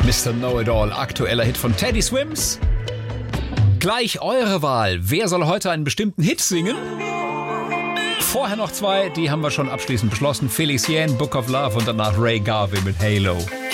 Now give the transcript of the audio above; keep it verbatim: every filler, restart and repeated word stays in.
Mister Know-It-All, aktueller Hit von Teddy Swims. Gleich eure Wahl. Wer soll heute einen bestimmten Hit singen? Vorher noch zwei, die haben wir schon abschließend beschlossen. Felix Jähn, Book of Love und danach Ray Garvey mit Halo.